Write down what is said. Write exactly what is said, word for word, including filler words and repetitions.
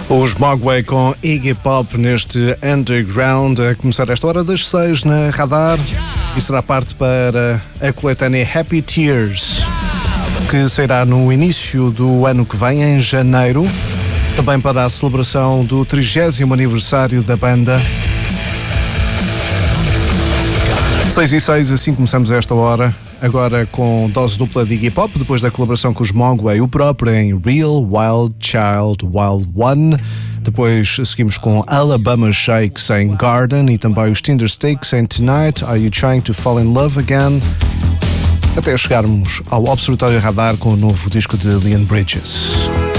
Os Mogwai com Iggy Pop neste Underground, a começar esta hora das seis na Radar, e será parte para a coletânea Happy Tears, que sairá no início do ano que vem, em janeiro, também para a celebração do trigésimo aniversário da banda. seis e seis, assim começamos esta hora, agora com dose dupla de Iggy Pop, depois da colaboração com os Mogwai, o próprio em Real Wild Child Wild One. Depois seguimos com Alabama Shakes em Garden e também os Tindersticks em Tonight, Are You Trying to Fall in Love Again? Até chegarmos ao Observatório Radar com o novo disco de Leon Bridges.